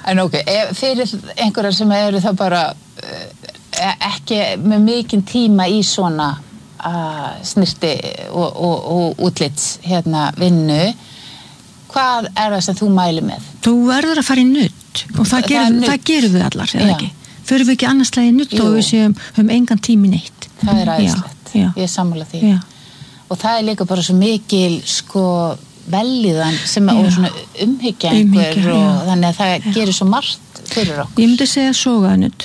En fyrir einhverjar sem eru þá bara ekki með mikinn tíma í svona snirti og útlits vinnu, hvað það sem þú mælir með? Þú verður að fara í nudd og það gerum við allar, eða ekki? Förum við ekki annarslega í nudd og við höfum engan tími neitt. Það æðislegt, ég er sammála því. Já. Og það líka bara svo mikil, velliðan sem og svona umhyggja einhver og þannig að það gerir svo margt fyrir okkur. Ég myndi segja soganudd.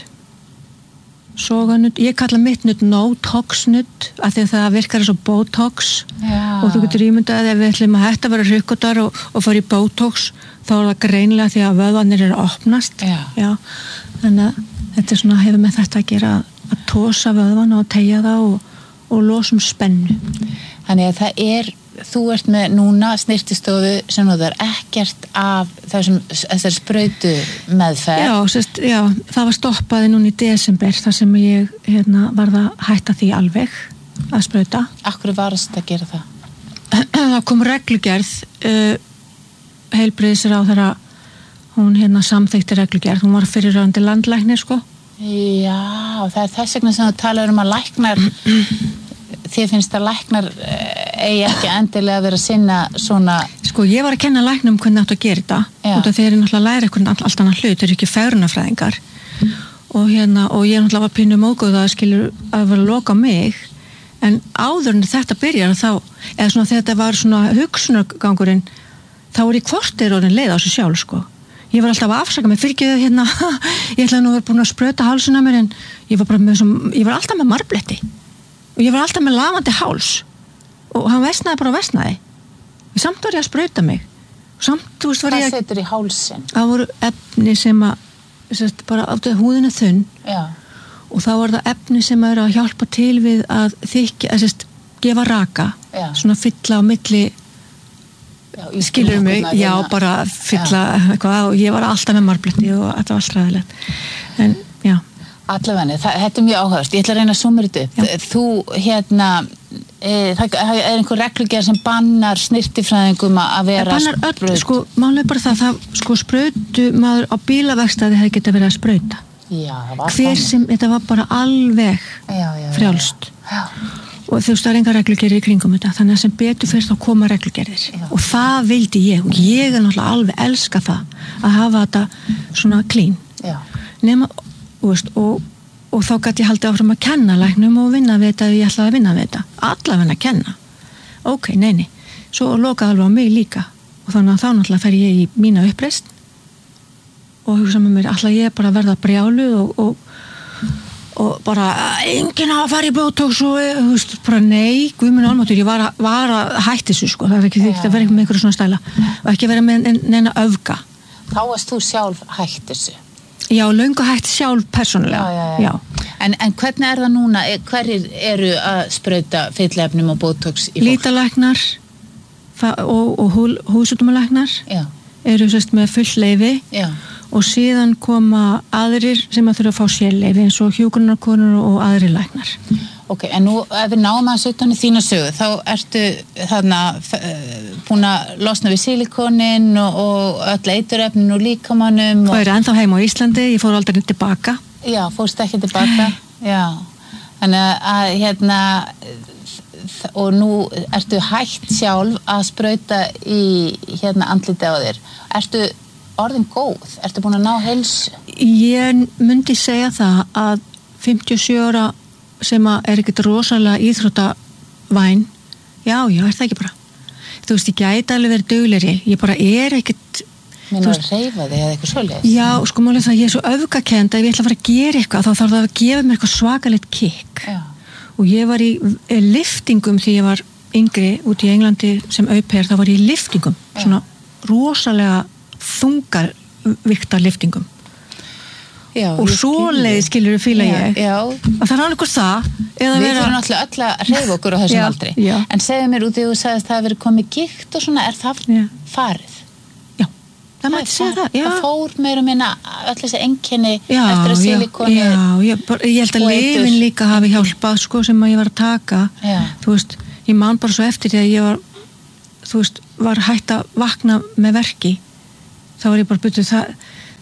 Ég kalla mitt nudd no-tox nudd af því að það virkar svo botox og þú getur ímyndað ef við ætlum að hætta að vera hrukkotar og fara í botox þá það greinilega því að vöðvarnir eru að opnast. Já. Þannig að þetta svona hefur með þetta að gera að tosa vöðvana og teygja það og losum spennu. Þannig að þú ert með núna snirtistofu sem það ekkert af þessari sprautu meðferð. Já, það var stoppaði núna í desember þar sem ég varð að hætta því alveg að sprauta. Af hverju varst að gera það? Það kom reglugerð, heilbrigðisráðherra, hún samþykkti reglugerð, hún var fyrirragandi landlæknir, Já, það þess vegna sem þú talar að læknar þér finnst að læknar eigi ekki endilega að vera að sinna svona... Ég var að kenna læknum hvernig áttu að gera þetta og þeir eru náttúrulega að læra eitthvað allt annað hlut, þeir eru ekki fegrunarfræðingar og ég náttúrulega var pínu móguð að vera að loka mig en áður en þetta byrjar þá, eða svona þegar þetta var svona hugsunargangurinn þá er ég kortir orðin leið á sig sjálf ég var alltaf að afsaka mig fyrirgeðu ég ætlaði nú að vera búin að sprauta hálsinn á mér en ég var alltaf með marbletti og ég var alltaf með lafandi háls og hann versnaði bara og versnaði og samt var ég að sprauta mig og samt, var ég Hvað setur í hálsinn? Það voru efni sem bara áttu húðina þunn og þá var það efni sem er að hjálpa til við að þykja, gefa raka svona fylla á milli skilur mig, bara fylla eitthvað og ég var alltaf með marbletti og þetta var alltaf ræðilegt en Allavega, þetta mjög áhugavert. Ég ætla að reyna að summa þetta upp. Þú, það einhver reglugerð sem bannar snirtifræðingum að vera spraut. Bannar öll, málið bara það sprautu maður á bílaverkstæði hefði getað verið að sprauta. Já, það var þetta var bara alveg frjálst. Já. Og þú veist, það enga reglugerðir í kringum þetta, þannig að sem betur fyrst þá koma reglugerðir. Og það vildi ég, og ég náttúrulega alveg elska það, að hafa þetta svona clean. Já. Nema og þá gæti ég haldið áfram að kenna læknum og vinna við þetta ef ég ætlaði að vinna við þetta allavega að kenna nei, svo lokaði alveg á mig líka og þannig að þá náttúrulega fer ég í mína uppreisn og hugsa með mér ætla ég bara að verða brjáluð og bara enginn að fara í botox og bara nei, guð minn almáttur ég var að hætta þessu það er ekki þykkt að vera með einhverju svona stæla og ekki vera með neina öfga. Þá varst þú sjálf hætt þessu? Já, löngu hægt sjálf persónulega. Já. En hvernig það núna? Hverjir eru að sprauta fyllefnum og botox í fólk? Lítalæknar og húðsjúkdómalæknar eru með full leyfi og síðan koma aðrir sem að þurfa að fá sérleyfi eins og hjúkrunarkonur og aðrir læknar. En nú ef við náum að setja hann í þína sögu þá ertu þarna búin að losna við silikonin og öll eiturefnin og líkamannum og er ennþá heima á Íslandi, ég fór aldrei tilbaka. Já, fórst ekki tilbaka. Já. Þannig að og nú ertu hætt sjálf að sprauta í andliti á þér. Ertu orðin góð? Ertu búin að ná heilsu? Ég myndi segja það að 57 ára sem er ekkert rosalega íþróttavæn er það ekki bara þú veist, ég gæti alveg verið duglegri ég bara er ekkert Meina að reyfa þig eða eitthvað svoleiðis? Já, málið það ég er svo öfgakend að ef ég ætla að fara að gera eitthvað þá þarf það að gefa mér eitthvað svakalegt kick og ég var í liftingum því ég var yngri út í Englandi sem au pair, þá var ég í liftingum svona rosalega þungarvikta liftingum og svoleið skilur fíla ég að það er alveg það við þurfum náttúrulega öll að hreyfa okkur á þessum aldri en segðu mér út því þú sagðist það að vera komið gikt og svona, er það farið? Já, það mætti segja það fór meira og minna öll þessi einkenni eftir að silikoni ég held að lyfin líka hafi hjálpað sem að ég var að taka þú veist, ég man bara svo eftir því að ég var hætt að vakna með verki þá var ég bara byrjuð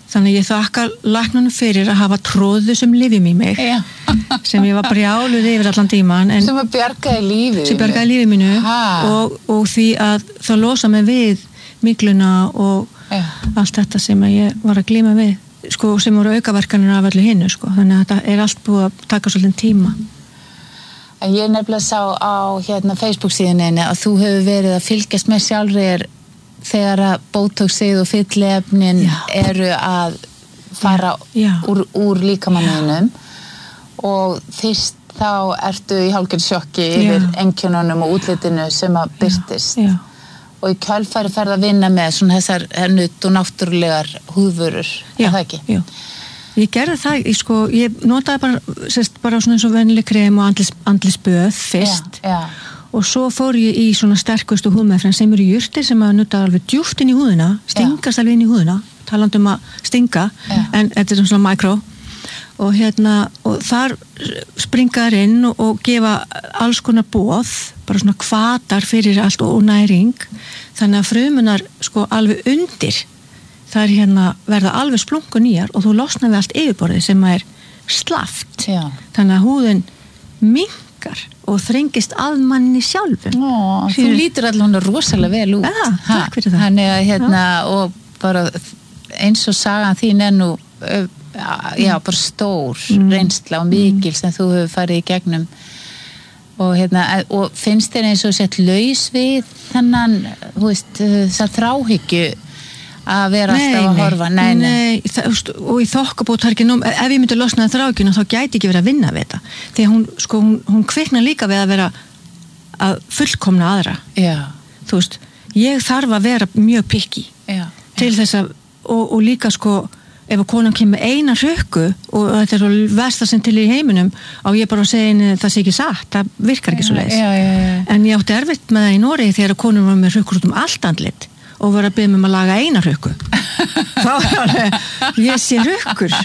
Þannig ég þakka læknunum fyrir að hafa tróð þessum lyfjum í mig sem ég var brjáluð yfir allan tíman. Sem að bjargaði lífið. Sem bjargaði lífið mínu og því að það losa mig við migluna og allt þetta sem ég var að glíma við. Sko, sem voru aukaverkanir af öllu hinnu, sko. Þannig að þetta er allt búið að taka svolítið tíma. En ég nefnilega sá á Facebook síðunni að þú hefur verið að fylgjast með sjálfur þegar að botoxið og fyllefnin eru að fara úr líkamanninum og fyrst þá ertu í hálfgerð sjokki yfir einkennunum og útlitinu sem að birtist. Og í kjölfari ferð að vinna með svona þessar nutt og náttúrulegar húðvörur, er það ekki? Já. Ég gerði það, ég notaði bara svona eins og venjuleg krem og andlisböð fyrst og svo fór ég í svona sterkustu húðmeðferð sem eru jurtir sem að nutta alveg djúpt inn í húðina, stingast alveg inn í húðina, talandi um að stinga, en þetta er svona micro og og þar springa þær inn og gefa alls konar boð, bara svona hvatar fyrir allt og næring, þannig að frumunar alveg undir þær verða alveg splungu nýjar og þú losnar við allt yfirborðið sem er slaft, þannig að húðin minkar og þrengist að manni sjálfum. Þú lítur allavega rosalega vel út. Takk fyrir það. Þannig að og bara eins og sagan þín er nú bara stór reynsla og mikil sem þú hefur farið í gegnum og finnst þér eins og sett laus við þennan, þú veist, það þráhyggju að vera alltaf að horfa? Nei. Og í þokkabót ef ég myndi losna þráhyggjuna þá gæti ekki verið að vinna við þetta því hún kviknar líka við að vera að fullkomna aðra. Þú veist, ég þarf að vera mjög pikki til þess að og líka ef að konan kemur eina hrukku og þetta er versta sem til í heiminum á ég bara að segja henni það sé ekki satt, það virkar ekki svo leiðis. En ég átti erfitt með það í Noregi þegar konur var með hrukkur út allt andlit og var að biðja mig að laga eina hrukku. Þá ég sé hrukkur.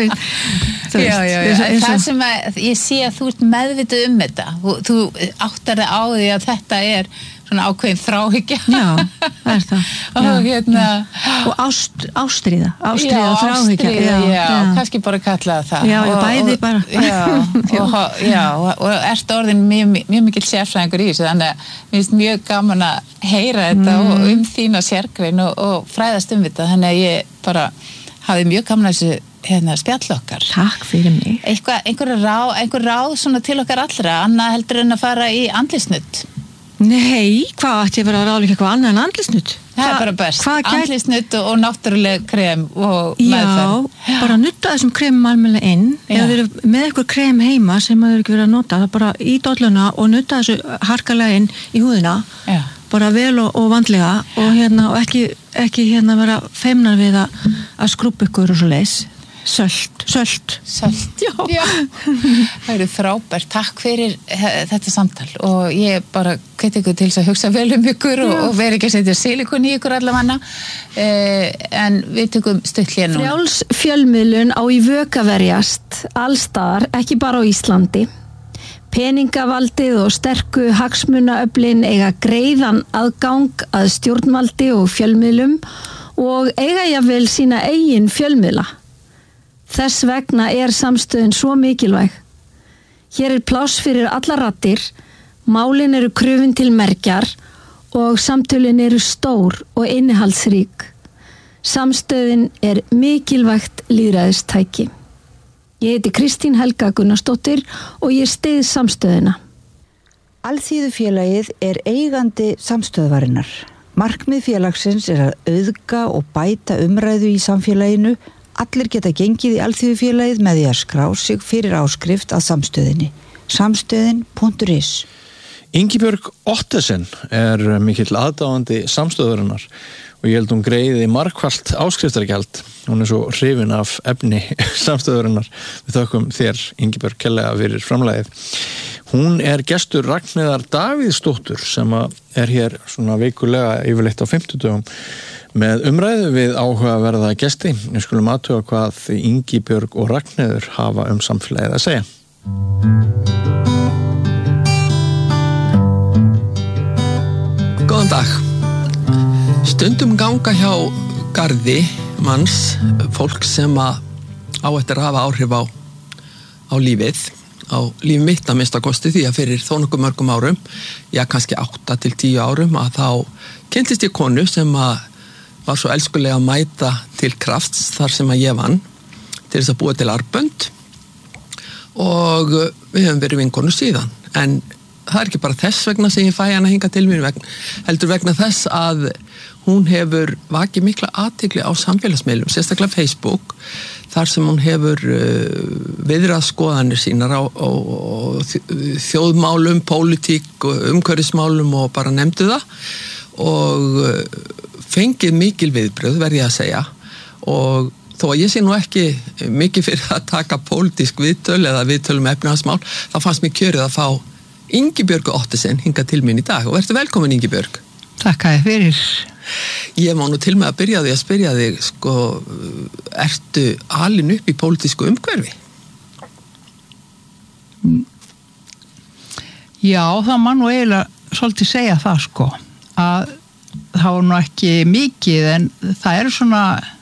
Það sem að ég sé að þú ert meðvituð um þetta. Þú áttar þig á því að þetta er svona ákveðin þráhyggja. Já, það er það. Og ástríða og þráhyggja. Kannski bara kalla það. Já, bæði bara. Og ert orðin mjög mikill sérfræðingur í þessu, þannig að mér finnst mjög gaman að heyra þetta og þína sérgrein og fræðast þetta, þannig að ég bara hafði mjög gaman að þessu spjall okkar. Takk fyrir mig. Einhver ráð svona til okkar allra, annað heldur en að fara í andlisnutt? Nei, hvað ætti ég verið að ráðleika eitthvað annað en andlisnutt? Það er bara best, andlisnutt og náttúruleg krem og meðferð. Já, bara nutta þessum kremum almennilega inn. Ef þið eru með eitthvað krem heima sem þau eru ekki verið að nota, það bara í dolluna og nutta þessu harkalega inn í húðina, bara vel og vandlega og ekki vera feimnar við að skrúbba ykkur og svo leis. Sölt. Já. Það eru frábært. Takk fyrir þetta samtal og ég bara hvet ykkur til að hugsa vel um ykkur og vera ekki að setja silikon í ykkur allavega en við tökum stutt hérna. Frjáls fjölmiðlun á í vök að verjast allstaðar, ekki bara á Íslandi. Peningavaldið og sterku hagsmunaöflin eiga greiðan aðgang að stjórnvaldi og fjölmiðlum og eiga jafnvel sína eigin fjölmiðla. Þess vegna er samstöðin svo mikilvæg. Hér er pláss fyrir alla raddir, málin eru krufin til mergjar og samtölin eru stór og innihaldsrík. Samstöðin er mikilvægt lýðræðistæki. Ég heiti Kristín Helga Gunnarsdóttir og ég styð samstöðina. Alþýðufélagið er eigandi samstöðvarinnar. Markmið félagsins er að auðga og bæta umræðu í samfélaginu. Allir geta gengið í Alþýðufélagið með því að skrá sig fyrir áskrift að samstöðinni. Samstöðin.is. Ingibjörg Ottesen er mikill aðdáandi samstöðurinnar og ég held hún greiði margfalt áskriftargjald. Hún er svo hrifin af efni samstöðurinnar. Við þökkum þér, Ingibjörg, kærlega fyrir framlagið. Hún er gestur Ragnheiðar Davíðsdóttur sem er hér svona vikulega yfirleitt á 50 dögum með umræðu við áhugaverða gesti. Við skulum athuga hvað Ingibjörg og Ragnheiður hafa samfélagið að segja. Góðan dag. Stundum ganga hjá garði manns, fólk sem á eftir að hafa áhrif á lífið, á líf mitt að minnsta kosti, því að fyrir þó nokkuð mörgum árum, já kannski 8 til 10 árum, að þá kynntist ég konu sem að var svo elskulega að mæta til krafts þar sem að ég vann til þess að búa til arbönd og við höfum verið vinkonur síðan, en það er ekki bara þess vegna sem ég fæ hana hinga til mér heldur vegna þess að hún hefur vakið mikla athygli á samfélagsmiðlum, sérstaklega Facebook, þar sem hún hefur viðrað skoðanir sínar á þjóðmálum, pólitík, umhverfismálum og bara nefndu það og fengið mikil viðbrögð, verð ég að segja, og þó að ég sé nú ekki mikið fyrir að taka pólitísk viðtöl eða viðtöl efnahagsmál, þá fannst mér kjörið að fá Ingibjörgu Ottesen hingað til mín í dag og verður velkomin Ingibjörg. Takk að þið fyrir. Ég má nú til með að byrja því að spyrja þig, sko, ertu alin upp í pólitísku umhverfi? Já, það má nú eiginlega svolítið segja það, sko, að það var nú ekki mikið, en það er svona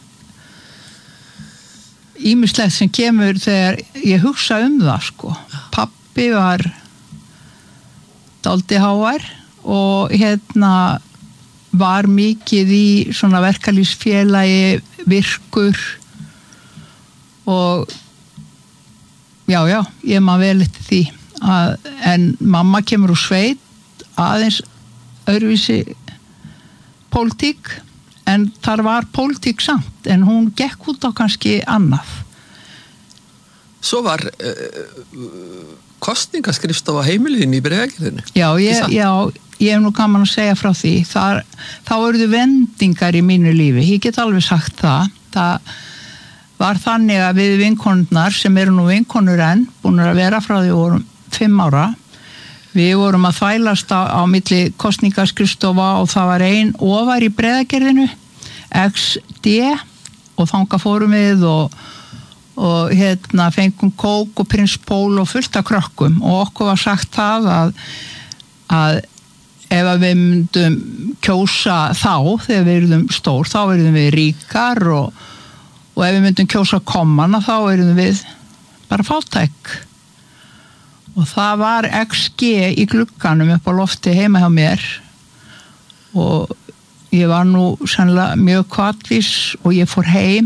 ýmislegt sem kemur þegar ég hugsa það, sko. Pabbi var dálítið hávær og var mikið í svona verkalýðsfélagi, virkur og já, ég man vel eftir því en mamma kemur úr sveit aðeins öðruvísi pólitík, en þar var pólitík samt, en hún gekk út á kannski annað. Svo var kostningaskrifstofa heimiliðin í Breiðagerðinu. Já, ég hef nú gaman að segja frá því. Þá eruðu vendingar í mínu lífi. Ég get alveg sagt það. Það var þannig að við vinkonurnar, sem eru nú vinkonur enn, búin að vera frá því vorum 5 ára, við vorum að þvælast á milli kostningaskrifstofa og það var ein ofar í Breiðagerðinu, XD, og þangað fórum við og fengum kók og Prins Pól og fullt af krökkum og okkur var sagt það að ef við myndum kjósa þá, þegar við erum stór, þá erum við ríkar og ef við myndum kjósa kommana, þá erum við bara fátæk. Og það var XG í glugganum upp á lofti heima hjá mér og ég var nú sennilega mjög hvatvís og ég fór heim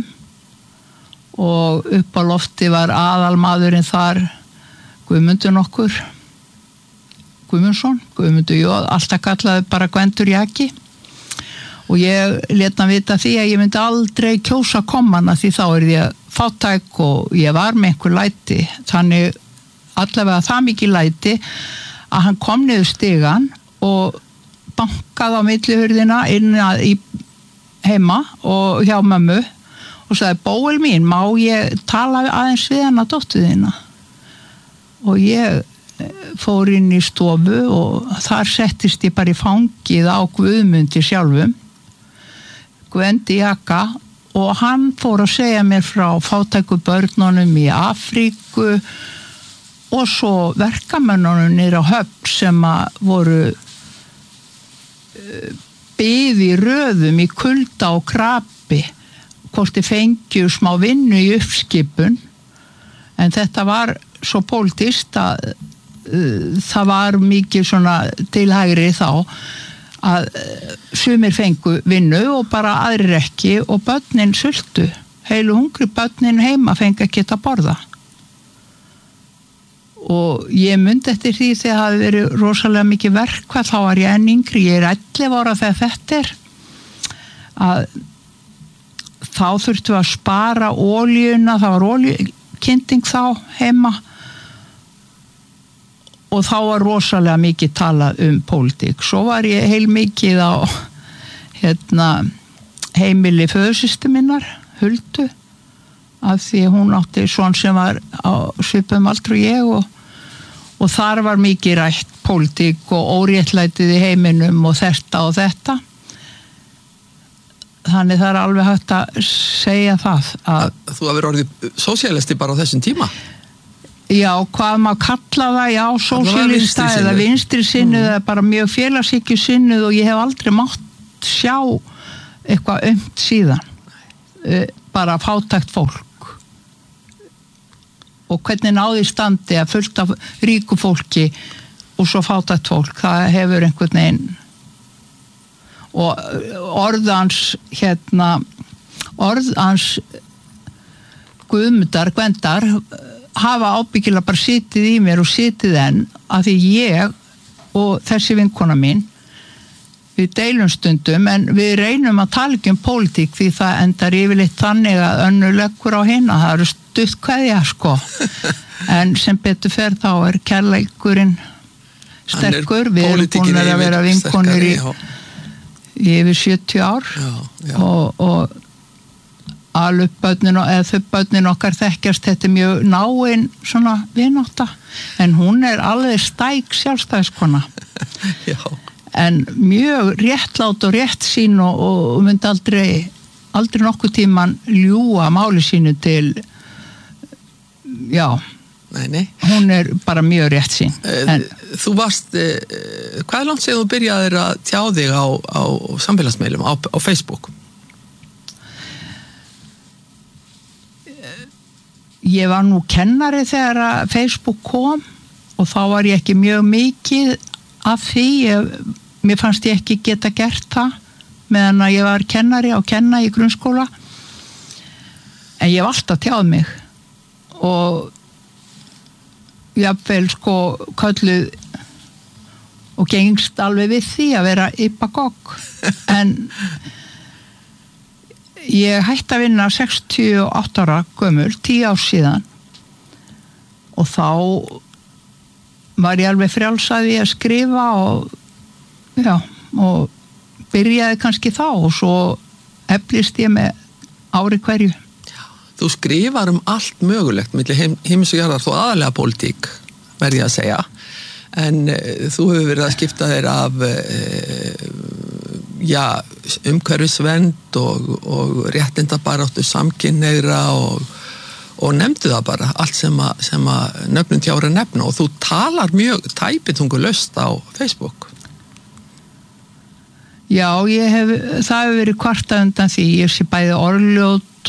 og upp á lofti var aðalmaðurinn þar Guðmundur nokkur Guðmundsson, Guðmundur Jóð, alltaf kallaði bara Gvendur Jaki og ég lét hann vita því að ég myndi aldrei kjósa kommana því þá ég fátæk og ég var með einhver læti, þannig allavega það mikið læti að hann kom niður stigann og bankaði á millihurðina inn í heima og hjá mömmu og sagði, Bóel mín, má ég tala aðeins við hana dóttur þína? Og ég fór inn í stofu og þar settist ég bara í fangið á Guðmundi sjálfum, Gvendi Jaka, og hann fór að segja mér frá fátæku börnunum í Afríku og svo verkamönnunum niður á Höfn sem að voru biði röðum í kulda og krapi hvort þið fengju smá vinnu í uppskipun, en þetta var svo pólitískt að það var mikið svona tilhægri þá að sumir fengu vinnu og bara aðrir ekki og börnin sultu, heilu hungri börnin heima fengi ekki að borða. Og ég myndi eftir því þegar það hafi verið rosalega mikið verkfall, þá var ég enn yngri, ég 11 ára þegar þetta að þá þurftum við að spara olíuna, það var olíukynning þá heima og þá var rosalega mikið talað pólitík. Svo var ég heilmikið á heimili föðursystur minnar, Huldu, af því hún átti son sem var á svipum aldrei ég og þar var mikið rætt pólitík og óréttlætið í heiminum og þetta. Þannig það er alveg hægt að segja það að þú hafi orðið sósíalisti bara á þessum tíma? Já, hvað maður kalla það, já, sósíalista eða vinstri sinnuð eða bara mjög félagshyggju sinnuð og ég hef aldrei mátt sjá eitthvað síðan. bara fátækt fólk og hvernig náði standi að fullt af ríku fólki og svo fátækt fólk, það hefur einhvern veginn og orð hans Guðmundar, Gvendar hafa ábyggilega bara sitið í mér og sitið enn að því ég og þessi vinkona mín við deilum stundum en við reynum að tala ekki pólitík því það endar yfirleitt þannig að önnur leggur á hina, það eru stutt kveðja sko en sem betur fer þá kærleikurinn sterkur, við erum búin að vera vinkonur í yfir 70 ár já. og alveg börnin eða þau börnin okkar þekkjast, þetta mjög náin svona vinátta en hún alveg stæk sjálfstæðiskona Já. en mjög réttlát og réttsýn og myndi aldrei nokkuð tíman ljúga máli sínu til Nei. Hún bara mjög réttsýn Þú varst hvað langt séð þú byrjaðir að tjá þig á samfélagsmeilum á Facebook? Ég var nú kennari þegar að Facebook kom og þá var ég ekki mjög mikið af því, mér fannst ég ekki geta gert það meðan að ég var kennari á kenna í grunnskóla en ég hef alltaf tjáð mig og jafnvel sko kölluð og gengst alveg við því að vera yppagogg en ég hætti að vinna 68 ára gömul, 10 ár síðan og þá var ég alveg frjálsaði að skrifa og byrjaði kannski þá og svo eflist ég með ári hverju. Þú skrifar allt mögulegt milli heims og jarðar, þó aðalega pólitík verð ég að segja en þú hefur verið að skipta þér af umhverfisvernd og réttindabaráttu samkynhneigðra og nefndu það bara allt sem að nöfnum tjára nefna og þú talar mjög tæpitungulaust á Facebook. Já, það hefur verið kvartað undan því ég sé bæði orðljót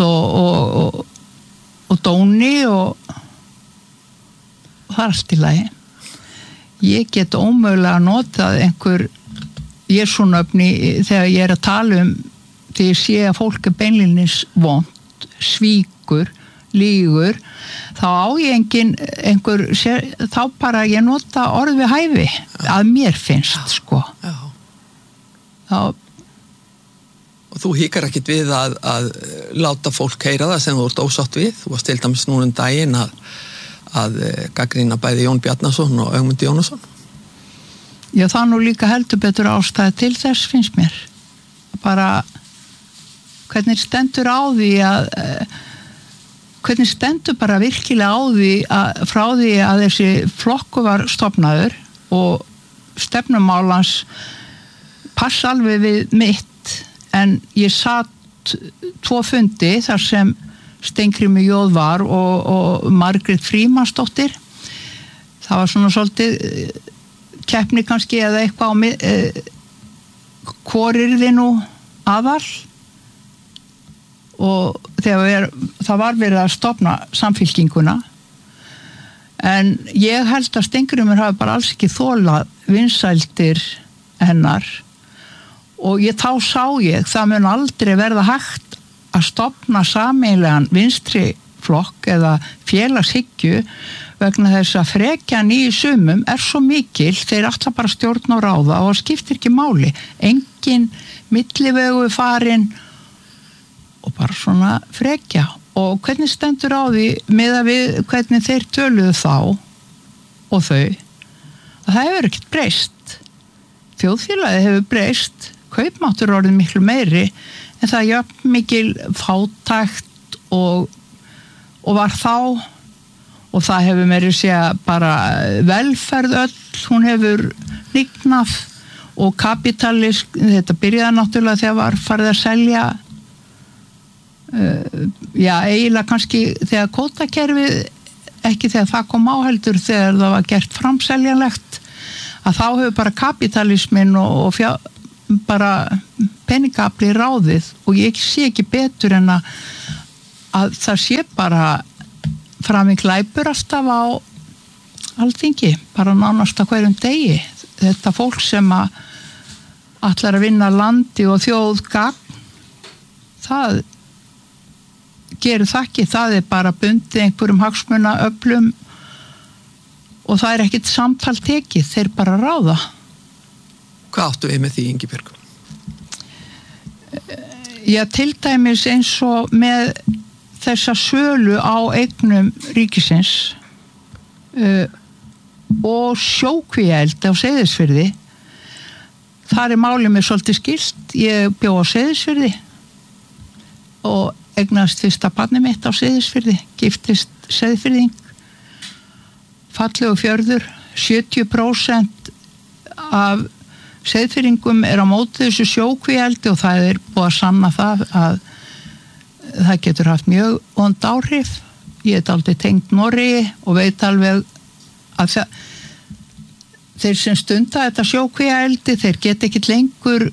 og dóni og það allt í lagi. Ég get ómögulega notað einhver jesúnöfni þegar ég að tala því ég sé að fólk beinlínis vont, svíkur, lýgur, þá á ég þá bara ég nota orð við hæfi að mér finnst sko. Já. Þá Og þú hikar ekkit við að láta fólk heyra það sem þú ert ósátt við. Þú varst til dæmis núna daginn að gagnrýna bæði Jón Bjarnason og Ögmund Jónasson. Já, það nú líka heldur betur ástæði til þess finnst mér. Bara hvernig stendur á því hvernig stendur bara virkilega á því frá því að þessi flokku var stofnaður og stefnumálans passa alveg við mitt en ég satt 2 fundi þar sem Steingrímur Jóð var og Margrét Frímannsdóttir. Það var svona svolítið keppni kannski eða eitthvað á hvor yrði nú aðal og þegar það var verið að stofna samfylkinguna en ég held að Steingrímur hafi bara alls ekki þolað vinsældir hennar og þá sá ég það mun aldrei verða hægt að stofna sameiginlegan vinstri flokk eða félagshyggju vegna þess að frekjan í sumum svo mikil, þeir alltaf bara stjórn og ráða og skiptir ekki máli engin millivegu farin og bara svona frekja og hvernig stendur á því með að við hvernig þeir töluðu þá og þau að það hefur ekkert breyst þjóðfélagið hefur breyst kaupmáttur orðið miklu meiri en það jafn mikil fátækt og var þá og það hefur meiri segja bara velferð öll, hún hefur hnignað og kapitalism, þetta byrjaði náttúrulega þegar var farið að selja eiginlega kannski þegar kvótakerfið ekki þegar það kom á heldur þegar það var gert framseljanlegt að þá hefur bara kapitalismin og bara peningafli ráðið og ég sé ekki betur en að það sé bara frammi glæpur alltaf á Alþingi, bara nánast á hverjum degi. Þetta fólk sem ætlar að vinna landi og þjóð gagn, það gerir það ekki, það bara bundið einhverjum hagsmunaöflum og það ekkert samtal tekið, þeir bara ráða. Hvað áttu við með því, Ingibjörg? Já, til dæmis eins og með þessa sölu á eignum ríkisins og sjókvíaeldi á Seyðisfirði. Þar málið mér svolítið skilt. Ég bjó á Seyðisfirði og eignast fyrsta barnið mitt á Seyðisfirði, giftist Seyðisfirðing, fallegu fjörður, 70% af Seyðisfirðingum á móti þessu sjókvíaeldi og það búið að sanna það að það getur haft mjög vond áhrif. Ég aldrei tengt Noregi og veit alveg að þeir sem stunda þetta sjókvíaeldi, þeir geta ekkert lengur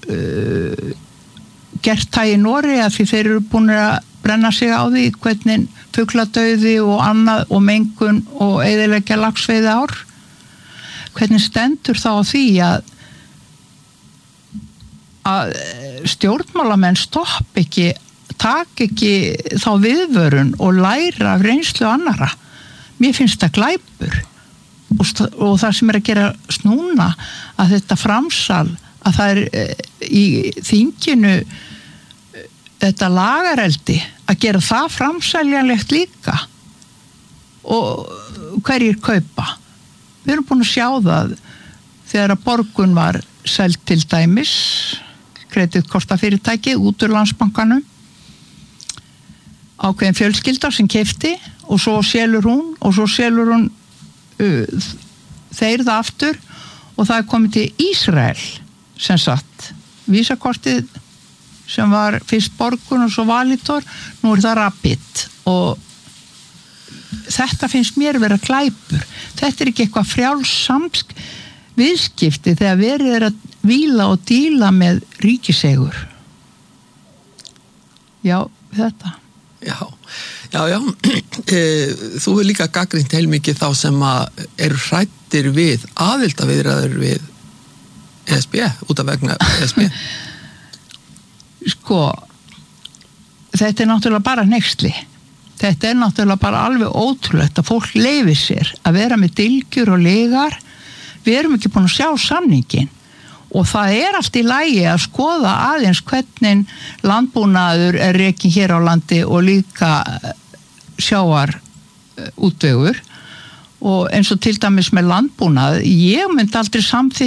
gert það í Noregi af því þeir eru búin að brenna sig á því hvernig fugladauði og annað og mengun og eyðileggja laxveiði ár. Hvernig stendur þá á því að stjórnmálamenn stopp ekki, tak ekki þá viðvörun og læra af reynslu annara. Mér finnst það glæpur og það sem að gera snúna að þetta framsal, að það í þinginu þetta lagareldi að gera það framsaljanlegt líka og hverjir kaupa. Við erum búin að sjá það þegar að Borgun var selt til dæmis, kreditkortafyrirtæki út úr Landsbankanum, ákveðin fjölskylda sem keypti og svo selur hún þeir það aftur og það komið til Ísrael sem sagt, vísakortið sem var fyrst Borgun og svo Valitor, nú það Rapid og þetta finnst mér vera glæpur. Þetta ekki eitthvað frjálsamsk viðskipti þegar verið að víla og díla með ríkisegur. Já, þetta. Já. Þú er líka gagnrýnt heilmikið þá sem eru hræddir við aðildarviðræður við ESB, út af vegna ESB. Sko, þetta náttúrulega bara hneyksli. Þetta náttúrulega bara alveg ótrúlegt að fólk leyfi sér að vera með dylgjur og lygar. Við erum ekki búin að sjá samningin og það allt í lagi að skoða aðeins hvernig landbúnaður rekinn hér á landi og líka sjávar útvegur og eins og til dæmis með landbúnað, ég myndi aldrei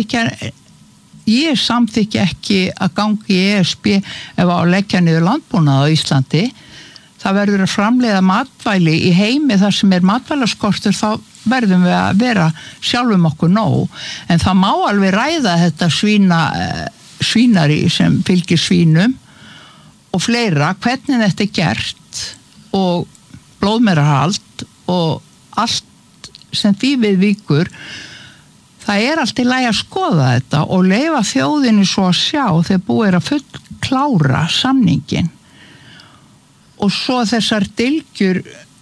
samþykja ekki að gangi í ESB ef að leggja niður landbúnað á Íslandi. Það verður að framleiða matvæli í heimi þar sem matvælaskortur, þá verðum við að vera sjálfum okkur nóg, en það má alveg ræða þetta svínari sem fylgir svínum og fleira, hvernig þetta gert og blóðmerahald og allt sem því við víkur. Það allt í lagi að skoða þetta og leyfa þjóðinni svo að sjá þegar búið að fullklára samningin og svo þessar dylgjur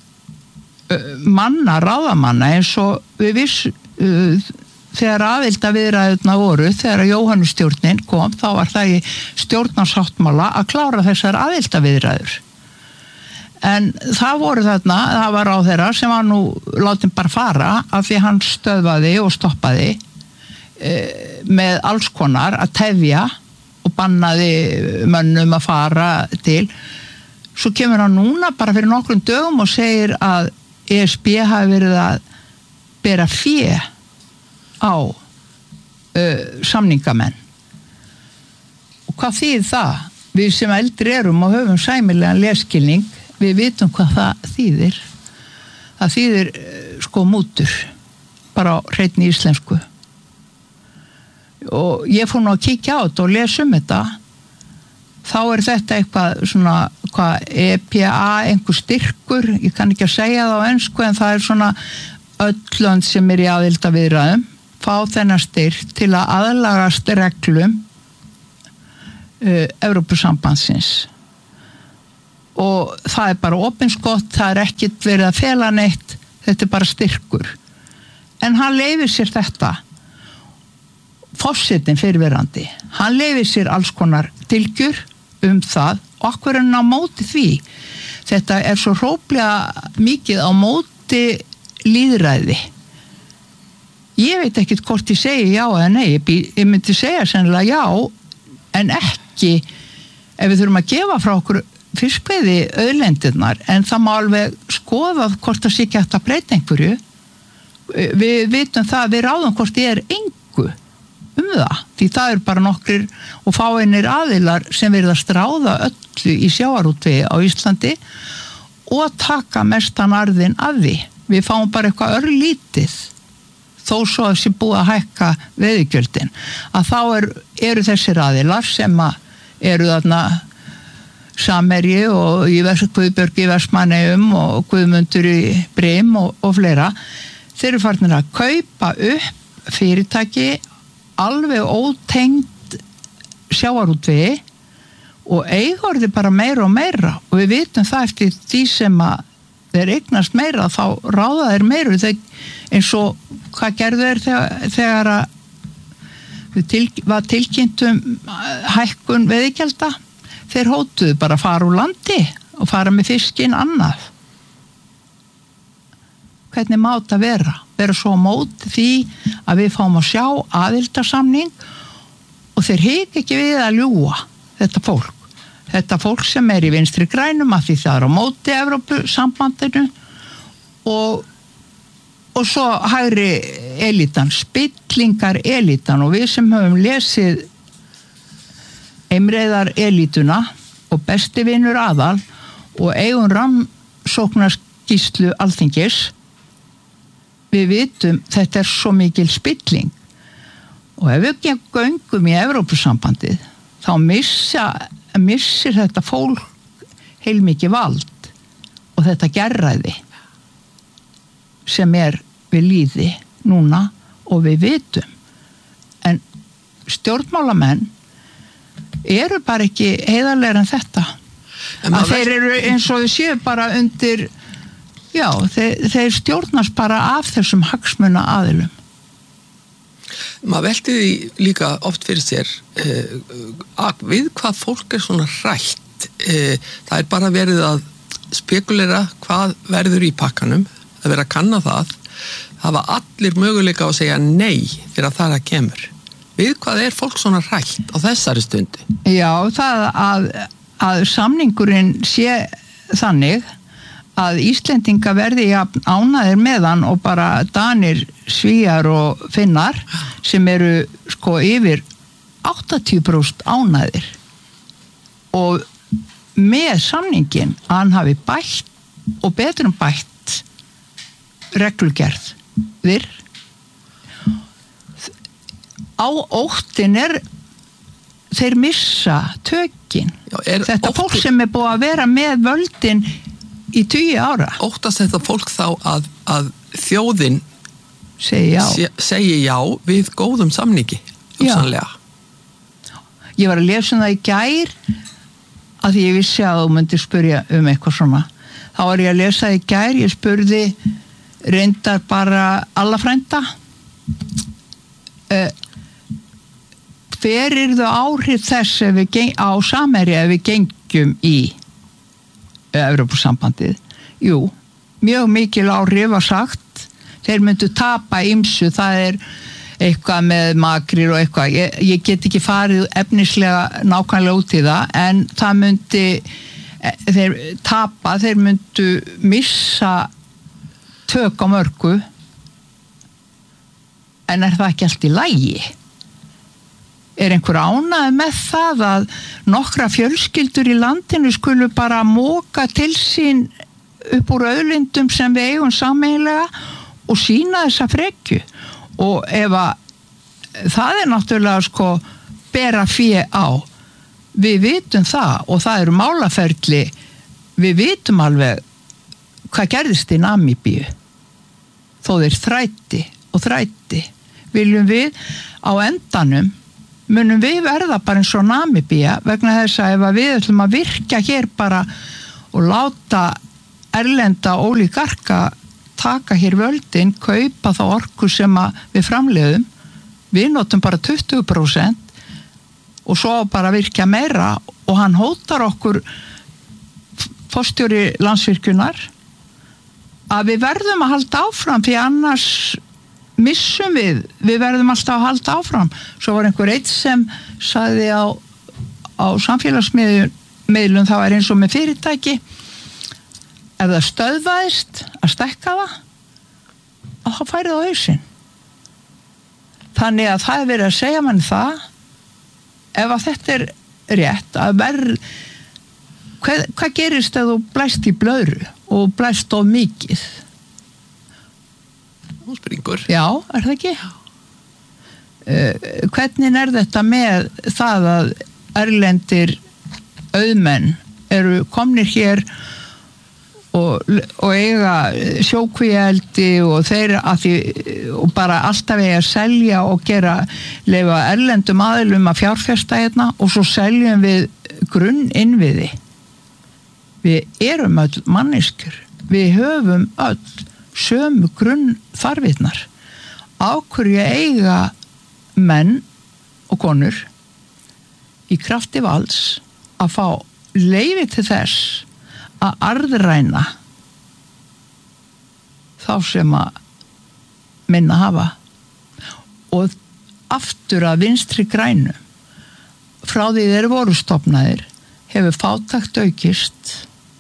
ráðamanna eins og við þegar aðildarviðræðurnar voru, þegar Jóhannustjórnin kom, þá var það í stjórnarsáttmála að klára þessar aðildarviðræður. En það var ráðherra sem var nú látin bara fara af því hann stöðvaði og stoppaði með alls konar að tefja og bannaði mönnum að fara til. Svo kemur hann núna bara fyrir nokkrum dögum og segir að ESB hafi verið að bera fé á samningamenn. Og hvað þýðir það? Við sem eldri erum og höfum sæmilegan lesskilning, við vitum hvað það þýðir. Það þýðir mútur, bara á hreinni íslensku. Og ég fór nú að kíkja á þetta og lesa þetta. Þá þetta eitthvað svona EPA, einhver styrkur, ég kann ekki að segja það á ensku, en það svona öll lönd sem í aðildarviðræðum fá þennan styrk til að aðlagast reglum Evrópusambandsins og það bara opinskott, það ekkert verið að fela neitt, þetta bara styrkur en hann leyfir sér þetta forsetinn fyrirverandi, hann leyfir sér alls konar dylgjur það og akkur hann á móti því þetta svo hróplega mikið á móti lýðræði ég veit ekkert hvort ég segi já eða nei, ég myndi segja sennilega já en ekki ef við þurfum að gefa frá okkur fiskveiði auðlendirnar en það má alveg skoða hvort það sé ekki hægt að breyta einhverju við vitum það, við ráðum hvort ég engu það, því það bara nokkrir og fáeinir aðilar sem verið að stráða öllu í sjávarútvegi á Íslandi og taka mestan arðinn af því við fáum bara eitthvað örlítið þó svo að sé búið að hækka veiðigjöldin að þá eru þessir aðilar sem eru þarna Samherji og Guðbjörg í Vestmannaeyjum og Guðmundur í Brim og fleira þeir eru farnir að kaupa upp fyrirtæki alveg ótengd sjávarútvegi og eigorði bara meira og meira og við vitum það eftir því sem að þeir eignast meira þá ráða þeir meira eins og hvað gerðu þeir þegar að var tilkynntum hækkun veiðigjalda þeir hótuðu bara að fara úr landi og fara með fiskinn annað hvernig má þetta vera svo á móti því að við fáum að sjá aðildarsamning og þeir hika ekki við að ljúga þetta fólk sem í vinstri grænum að því það á móti Evrópusambandinu og svo hægri elítan, spillingar elítan og við sem höfum lesið Eimreiðar elítuna og besti vinur aðal og eigum rannsóknarskýrslu Alþingis við vitum þetta svo mikil spilling og ef við göngum í Evrópusambandið þá missir þetta fólk heilmikið vald og þetta gerræði sem við lýði núna og við vitum en stjórnmálamenn eru bara ekki heiðarlegir en þetta að þeir eru eins og þau séu bara undir já, þeir stjórnast bara af þessum hagsmuna aðilum. Maður velti því líka oft fyrir sér við hvað fólk svona hrætt. Það bara verið að spekulera hvað verður í pakkanum, að vera að kanna það, hafa allir möguleika á að segja nei þegar það kemur. Við hvað fólk svona hrætt á þessari stundi? Já, það að samningurinn sé þannig að Íslendinga verði ánæðir með hann og bara Danir, Svíar og Finnar sem eru sko yfir 80% ánæðir og með samningin að hann hafi bætt og betur bætt reglugerð á óttin þeir missa tökin þetta fólk sem búið að vera með völdin í 20 ára. Óttast þetta fólk þá að þjóðin segi já við góðum samningi, uppsannlega. Ég var að lesa það í gær að því ég vissi að þú myndir spyrja eitthvað svona. Þá var ég að lesa það í gær, ég spurði reyndar bara alla frænda hver þau áhrif þess á Samherja ef við gengjum í Evrópusambandið. Jú, mjög mikil áhrif var sagt. Þeir myndu tapa ýmsu, það eitthvað með makrir og eitthvað. Ég get ekki farið efnislega nákvæmlega út í það, en það myndi þeir myndu missa tök á mörgu. En það ekki allt í lagi? Einhver ánægð með það að nokkra fjölskyldur í landinu skulu bara móka til sín upp úr auðlindum sem við eigum sameiginlega og sína þessa frekju og ef það náttúrulega sko bera fé á við vitum það og það eru málaferli við vitum alveg hvað gerðist í Namibíu þó þeir þrætti viljum við á endanum munum við verða bara eins og Namibía vegna þess að ef við ætlum að virka hér bara og láta erlenda ólígarka taka hér völdin, kaupa þá orku sem að við framleiðum, við notum bara 20% og svo bara virkja meira og hann hótar okkur forstjóri Landsvirkjunar að við verðum að halda áfram því annars missum við verðum alltaf að halda áfram. Svo var einhver eitt sem sagði á samfélagsmiðlum það var eins og með fyrirtæki ef það stöðvaðist að stækka það að það færi það á hausinn. Þannig að það er verið að segja mann það ef að þetta er rétt að hvað gerist ef þú blæst í blöðru og blæst of mikið? Hún springur. Já, er það ekki? Hvernig er þetta með það að erlendir auðmenn eru komnir hér og eiga sjókvíaeldi og þeir og bara alltaf eiga að selja og leyfa erlendum aðilum að fjárfesta hérna og svo seljum við grunninnviði. Við erum öll manneskjur. Við höfum öll sömu grunnþarfirnar. Á hverju eiga menn og konur í krafti valds að fá leyfi til þess að arðræna þá sem að minna hafa og aftur að vinstri grænu frá því þeir voru stofnaðir hefur fátækt aukist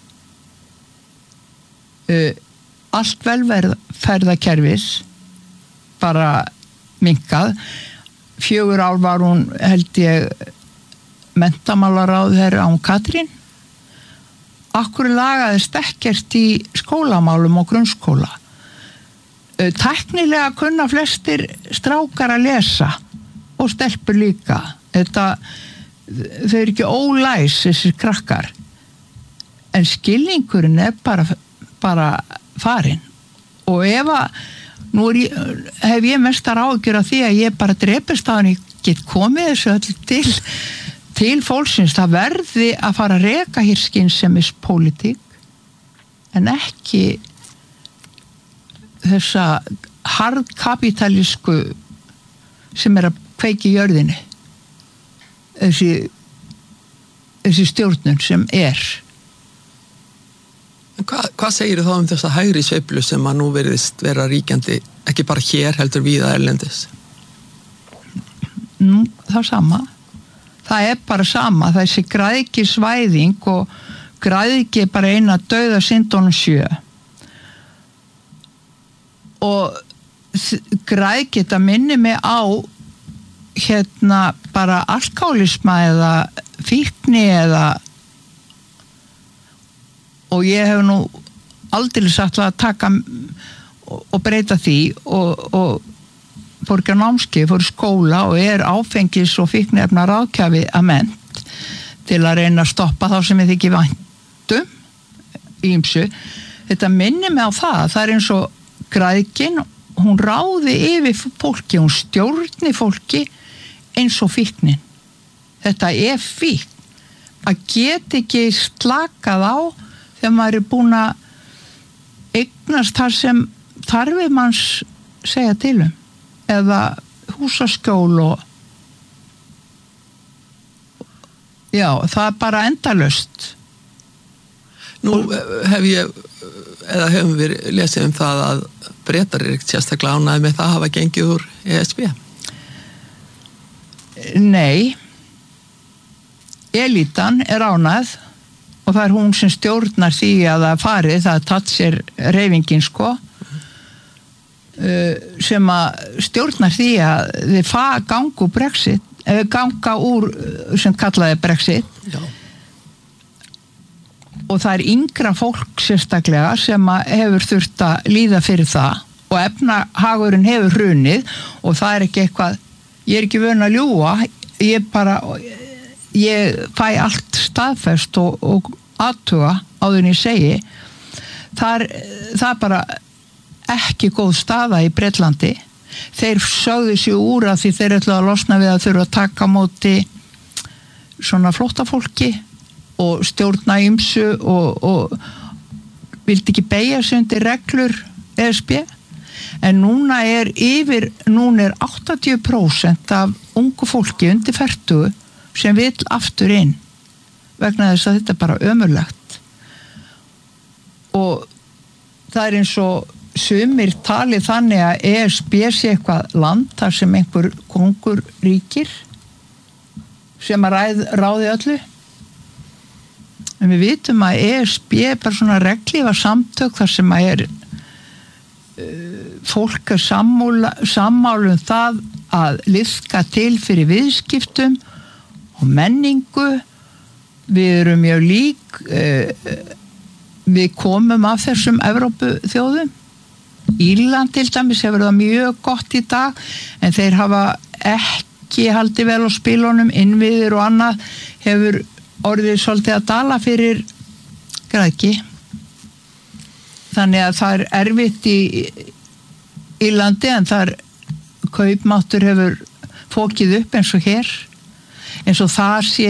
allt velferðarkerfis bara minnkað 4 ár var hún held ég menntamálaráðherra án Katrín. Akkur lagaðist ekkert í skólamálum og grunnskóla. Tæknilega kunna flestir strákar að lesa og stelpur líka. Þau eru ekki ólæs þessir krakkar. En skilningurinn er bara farin. Og ef að nú hef ég mestar áhyggjur af því að ég bara drepist á hann, ég get komið þessu öll til fólksins, það verði að fara að reka hér skynsemmispólitík en ekki þessa harðkapitalísku sem er að kveiki í jörðinni þessi stjórnun sem er. Hvað segir þá þessa hægri sveiflu sem að nú veriðist vera ríkjandi ekki bara hér heldur víða erlendis? Það sama. Það er bara sama, þessi græðgisvæðing og græðgi bara eina dauða syndunum 7 og græðgi þetta minni mig á hérna bara alkoholisma eða fíkni og ég hef nú aldrei sagt að taka og breyta því og fór ekki á námskeið, fór í skóla og er áfengis og fíkniefna ráðgjafi að mennt til að reyna að stoppa þá sem ég þykir væntum í ýmsu. Þetta minnir mig á það er eins og græðgin, hún ráði yfir fólki, hún stjórni fólki eins og fíknin. Þetta er fíkn. Að geta ekki slakað á þegar maður er búin að eignast þar sem þarfir manns segja til eða húsaskjól og já, það er bara endalaust. Nú hefum við lesið það að Bretar er ekkert sérstaklega ánægð með það að hafa gengið úr ESB. Nei, elitan er ánægð og það er hún sem stjórnar því að það farið, það er Thatcher hreyfingin sem að stjórnar því að þið ganga úr sem kallaði Brexit. Já. Og það er yngra fólk sérstaklega sem að hefur þurft að líða fyrir það og efnahagurinn hefur hrunið og það er ekki eitthvað, ég er ekki vön að ljúga, ég fæ allt staðfest og athuga áður en ég segi það er bara ekki góð staða í Bretlandi þeir sögðu sig úr að því þeir ætlaðu að losna við að þurfa að taka á móti svona flóttafólki og stjórna ýmsu og vildi ekki beygja sig undir reglur ESB, en núna er 80% af ungu fólki undir 40 sem vill aftur inn vegna þess að þetta er bara ömurlegt, og það er eins og sumir tali þannig að ESB sé eitthvað land þar sem einhver kongur ríkir sem að ráði öllu, en við vitum að ESB er bara svona reglífa samtök þar sem að fólk er sammála það að liðka til fyrir viðskiptum og menningu. Við erum mjög lík, við komum af þessum Evrópuþjóðum. Írland til dæmis hefur það mjög gott í dag, en þeir hafa ekki haldið vel á spilunum, innviðir og annað hefur orðið svolítið að dala fyrir græðki. Þannig að það er erfitt í Írlandi, en það kaupmáttur hefur fókið upp eins og hér, eins og það sé.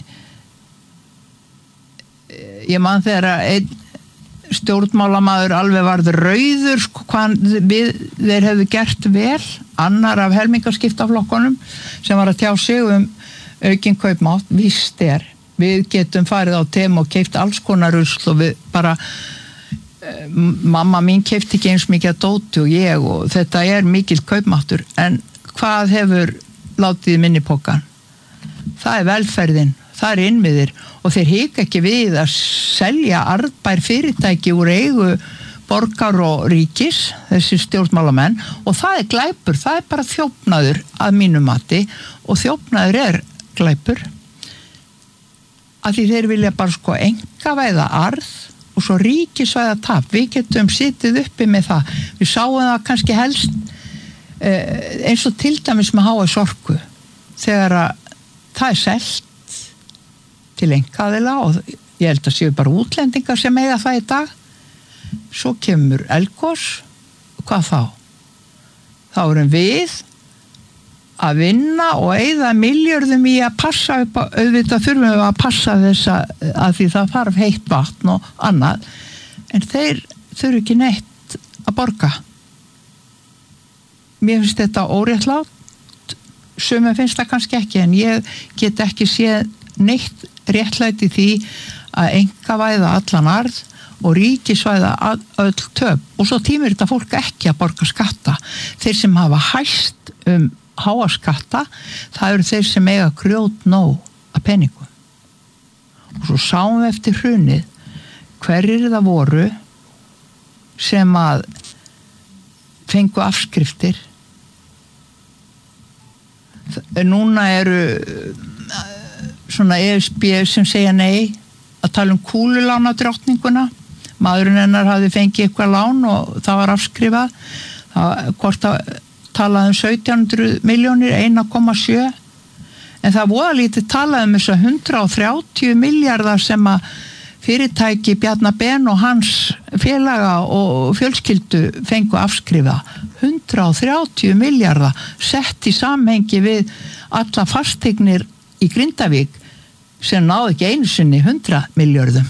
Ég man þegar einn stjórnmálamaður alveg varð rauður hvað þeir hefðu gert vel, annar af helmingaskiptaflokkunum sem var að tjá sig aukinn kaupmátt. Víst við getum farið á Temu og keypt alls konar rusl, og við bara mamma mín keypti ekki eins mikið að dóti og ég, og þetta er mikill kaupmáttur, en hvað hefur látið í minnipokan? Það er velferðin, það er innviðir, og þeir hika ekki við að selja arðbær fyrirtæki úr eigu borgar og ríkis, þessi stjórnmálamenn, og það er glæpur, það er bara þjófnaður að mínu mati, og þjófnaður er glæpur, að því þeir vilja bara einkavæða arð og svo ríkisvæða tap. Við getum sitið uppi með það, við sáum það kannski helst eins og til dæmis með HS Orku, þegar að það er selt til einkaaðila, og ég held að séu bara útlendingar sem eiga það í dag. Svo kemur eldgos, hvað þá? Þá erum við að vinna og eyða milljörðum í að passa upp á, auðvitað þurfum við að passa þessa, að því það þarf heitt vatn og annað, en þeir þurfi ekki neitt að borga. Mér finnst þetta óréttlátt, sumum finnst það kannski ekki, en ég get ekki séð neitt réttlæti því að einkavæða allan arð og ríkisvæða öll töp, og svo tímir þetta fólk ekki að borga skatta. Þeir sem hafa hæst háa skatta, það eru þeir sem eiga grjót nóg að peningum. Og svo sáum við eftir hrunið hverjir það voru sem að fengu afskriftir. Núna eru svona ESB sem segja nei, að tala kúlulánadrottninguna. Maðurinn hennar hafði fengið eitthvað lán og það var afskrifað. Hvort að talaði 1700 miljónir, 1,7, en það voða lítið talaði þess að 130 miljardar sem að fyrirtæki Bjarnar Ben og hans félaga og fjölskyldu fengu afskrifa. 130 miljardar sett í samhengi við alla fasteignir í Grindavík sem náðu ekki einu sinni 100 miljörðum.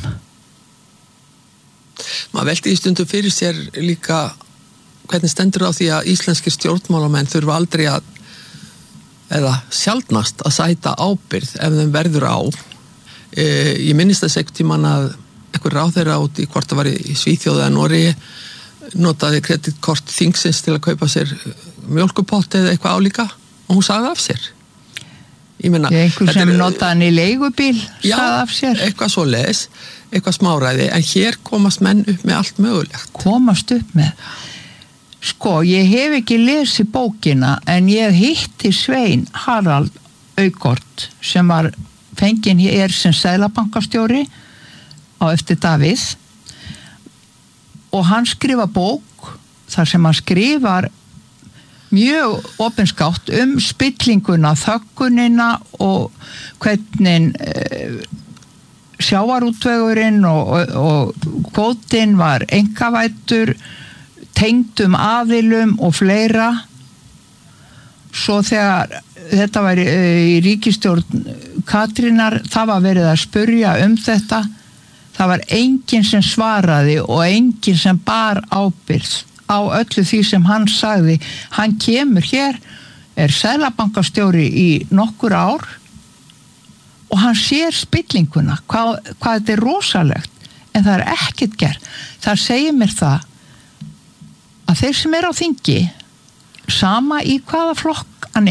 Maður velti í stundum fyrir sér líka hvernig stendur á því að íslenskir stjórnmálamenn þurfa aldrei að, eða sjaldnast að sæta ábyrgð ef þeim verður á. Ég minnist þess ekkert tímann að einhver ráðherra út í hvort það var í Svíþjóð eða Noregi notaði kreditkort þingsins til að kaupa sér mjólkupott eða eitthvað álíka, og hún sagði af sér. Ég meina, einhver sem notaði hann í leigubíl sagði af sér. Eitthvað svoleiðis, eitthvað smáræði, en hér komast menn upp með allt mögulegt. Komast upp með? Sko, ég hef ekki lesið bókina, en ég hitti Svein Harald Aukort sem var fenginn hér sem seðlabankastjóri á eftir Davíð, og hann skrifa bók þar sem hann skrifar mjög opinskátt spillinguna, þöggunina og hvernig sjávarútvegurinn og kvótinn var einkavæddur, tengdum aðilum og fleira, svo þegar þetta var í ríkisstjórn Katrínar, það var verið að spurja þetta, það var enginn sem svaraði og enginn sem bar ábyrgð á öllu því sem hann sagði. Hann kemur hér, seðlabankastjóri í nokkur ár og hann sér spillinguna, hvað þetta rosalegt, en það ekkert gert. Það segir mér það að þeir sem á þingi, sama í hvaða flokk hann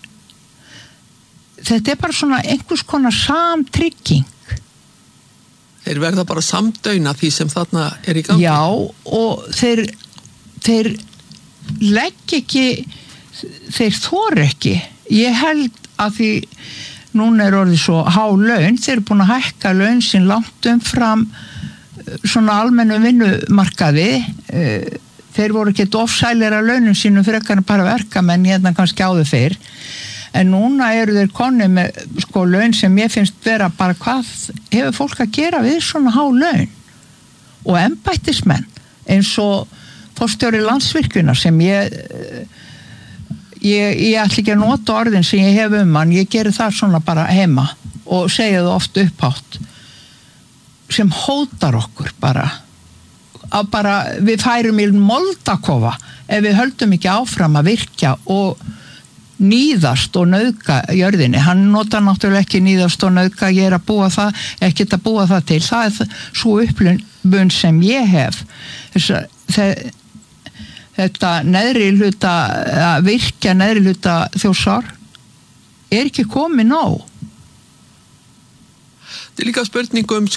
þetta bara svona einhvers konar samtrygging. Þeir verða bara samdauna því sem þarna í gangi. Já, og þeir legg ekki, þeir þor ekki. Ég held að því núna orðið svo há laun, þeir búin að hækka laun sín langt umfram svona almennu vinnumarkaði. Þeir voru ekki ofsælir að launum sínum frekar en bara verkamenn hérna kannski áður fyrr. En núna eru þeir konið með laun sem ég finnst vera bara hvað hefur fólk að gera við svona há laun. Og embættismenn eins og forstjóri Landsvirkjunar sem ég ætla ekki að nota orðin sem ég hef hann, ég geri það svona bara heima og segja það oft upphátt, sem hótar okkur bara við færum í moldakofa ef við höldum ekki áfram að virkja og níðast og nauðga jörðinni. Hann notar náttúrulega ekki níðast og nauðga, ég að búa það, ekkert að búa það til. Það svo upplifun sem ég hef. Þetta neðri hluta, að virkja neðri hluta Þjórsár ekki komið nóg. Þetta líka spurningum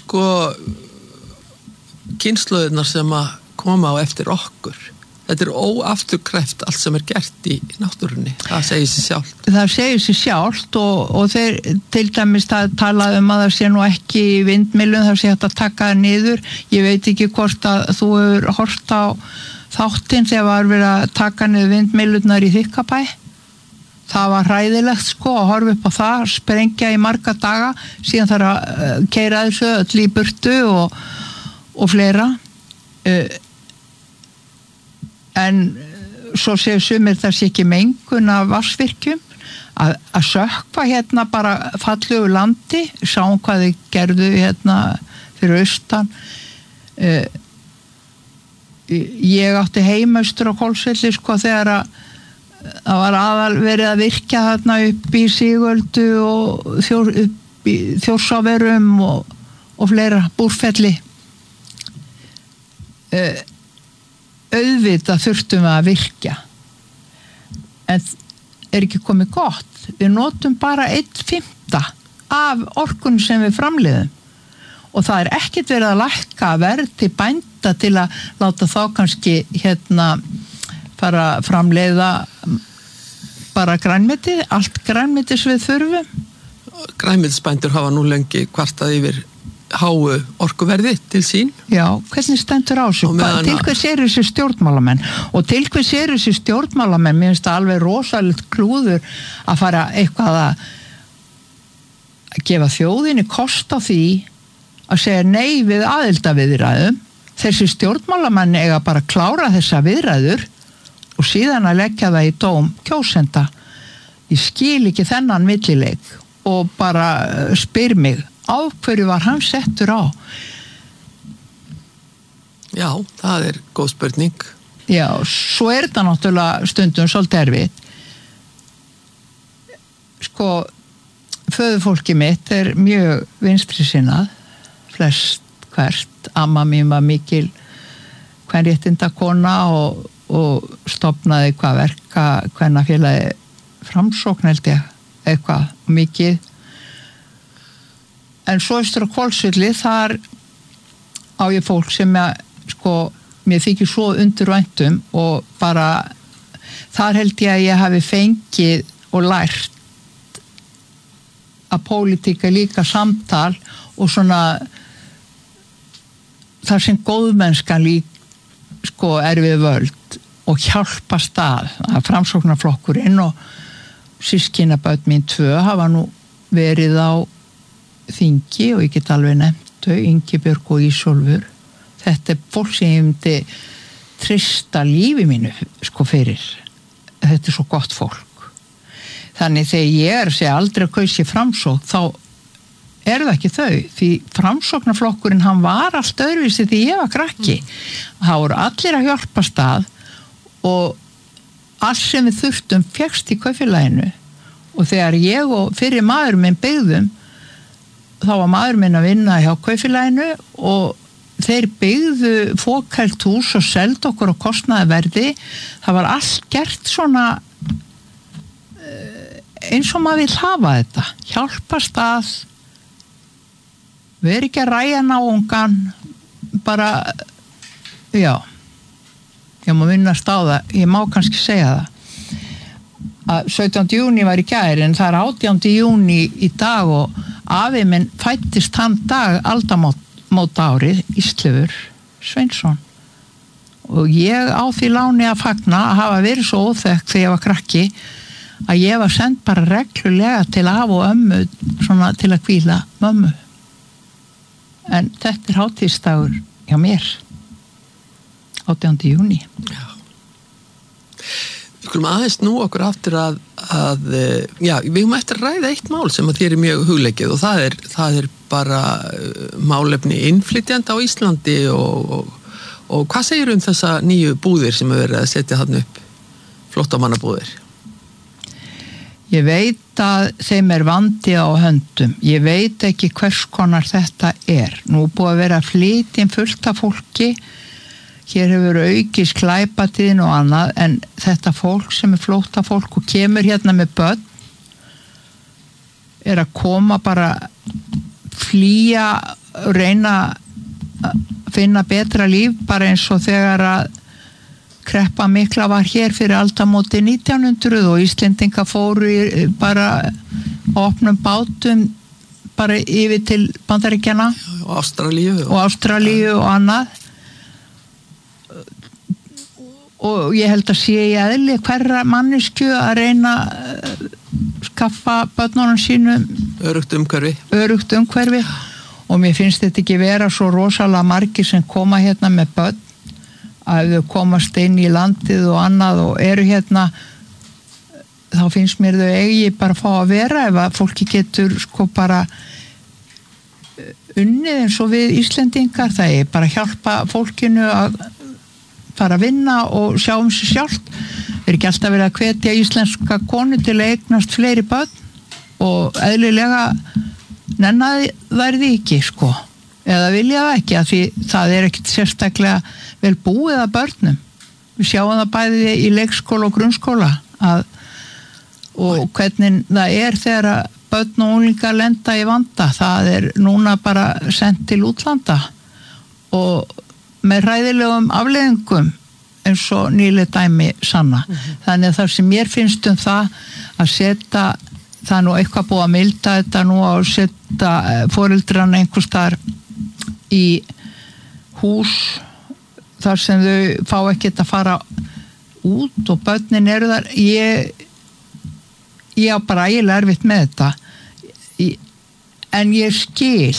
kynslóðirnar sem að koma á eftir okkur. Þetta óafturkræft allt sem gert í náttúrunni. Það segir sér sjálft. Það segir sér sjálft og þeir til dæmis tala að það sé nú ekki vindmyllum, það sé hægt að taka það niður. Ég veit ekki hvort að þú hefur hort á þáttinn þegar var verið að taka niður vindmyllurnar í Þykkabæ. Það var hræðilegt að horfa upp á það, sprengja í marga daga, síðan þarf að keyra þessu öll í burtu og fleira. En svo segir sumir það sé ekki mengun af vatnsvirkjum að sökkva hérna bara fallegu landi, sáum hvað þau gerðu hérna fyrir austan. Ég átti heimaustur á Hvolsvelli þegar það var verið að virkja þarna upp í Sigöldu og upp í Þjórsáverum og fleira, Búrfelli. Auðvitað þurftum við að virkja, en ekki komið gott. Við notum bara 1/5 af orkunum sem við framleiðum og það ekkert verið að lækka verð til bænda til að láta þá kannski fara að framleiða bara grænmeti, allt grænmeti sem við þurfum. Grænmetisbændur hafa nú lengi kvartað yfir háu orkuverði til sín. Já, hvernig stendur á sig? Til hvers þessi stjórnmálamenn? Og til hvers þessi stjórnmálamenn? Mér finnst það alveg rosalegt klúður að fara eitthvað að gefa þjóðinni kost á því að segja nei við aðildarviðræðum. Þessi stjórnmálamenn eiga bara að klára þessa viðræður og síðan að leggja það í dóm kjósenda. Ég skil ekki þennan millileik og bara spyr mig á hverju var hann settur á? Já, það góð spurning. Já, svo þetta náttúrulega stundum svolítið erfitt. Föðurfólkið mitt mjög vinstrisinnað, flest hvert. Amma mín var mikil kvenréttindakona og stofnaði kvennafélagi Framsókn held ég, eitthvað mikið. En svo austur á Hvolsvelli, þar á ég fólk sem mér þykir svo undirvæntum og bara þar held ég að ég hafi fengið og lært að pólitík líka samtal og svona þar sem góðmennskan við völd og hjálpa stað að Framsóknarflokkurinn og systkinabörn mín 2 hafa nú verið á þingi og ég get alveg nefnt þau, Ingibjörg og Ísólfur. Þetta fólk sem ég myndi trista lífi mínu fyrir. Þetta svo gott fólk Þannig þegar ég segja aldrei kausi Framsókn, þá það ekki þau, því Framsóknarflokkurinn hann var allt öðruvísi því ég var krakki. Það voru allir að hjálpa stað og allt sem við þurftum fékkst í kaupfélaginu og þegar ég og fyrir maður minn byggðum, þá var maður minn að vinna hjá kaupfélaginu og þeir byggðu fókælt hús og seldu okkur á kostnaðarverði. Það var allt gert svona eins og maður vill hafa þetta, hjálpast að vera ekki að ræja náungan, bara ég má minnast á það, ég má kannski segja það að 17. júní var í gær en það 18. júní í dag og afi minn fættist hann dag aldamóta árið, Íslefur Sveinsson og ég á því láni að fagna að hafa verið svo óþekkt þegar ég var krakki að ég var send bara reglulega til af og ömmu svona til að hvíla mömmu en þetta hátíðsdagur hjá mér 18. júní. Við skulum aðeins nú okkur aftur að við höfum eftir að ræða eitt mál sem að þér mjög hugleikið og það er bara málefni innflytjenda á Íslandi og hvað segir þessa nýju búðir sem er verið að setja þarna upp, flóttamannabúðir? Ég veit að þeim vandi á höndum. Ég veit ekki hvers konar þetta er. Nú búið að vera flytinn fullt af fólki. Hér hefur aukið sklæpatíðin og annað, en þetta fólk sem flóttafólk og kemur hérna með börn að koma bara flýja, reyna að finna betra líf, bara eins og þegar að kreppa mikla var hér fyrir aldamóti 1900 og Íslendinga fóru bara opnum bátum bara yfir til Bandaríkjanna og Ástralíu og annað og ég held að sé í eðli hverra manneskju að reyna skaffa börnunum sínum örugt umhverfi og mér finnst þetta ekki vera svo rosalega margir sem koma hérna með börn að þau komast inn í landið og annað og eru hérna þá finnst mér þau eigi bara að fá að vera ef að fólki getur sko bara unnið eins og við Íslendingar það bara hjálpa fólkinu að fara að vinna og sjá sig sjálft ekki alltaf verið að hvetja íslenska konu til að eignast fleiri börn og eðlilega nennaði þær því ekki sko eða vilja það ekki að því það ekkert sérstaklega vel búið að börnum við sjáum það bæði í leikskóla og grunnskóla og hvernig það þegar börn og unglingar lenda í vanda það núna bara sent til útlanda og með hræðilegum afleiðingum eins og nýlega dæmi sanna þannig að það sem mér finnst það að setja það nú eitthvað búið að milda þetta nú að setja foreldrana einhvers staðar í hús þar sem þau fá ekkert að fara út og börnin þar ég á bara ægilega erfitt með þetta en ég skil